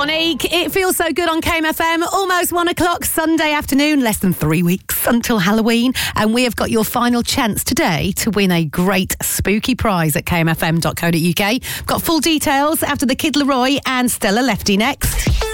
Sonic, it feels so good on KMFM. Almost 1 o'clock Sunday afternoon, less than 3 weeks until Halloween. And we have got your final chance today to win a great spooky prize at kmfm.co.uk. Got full details after the Kid Laroi and Stella Lefty next.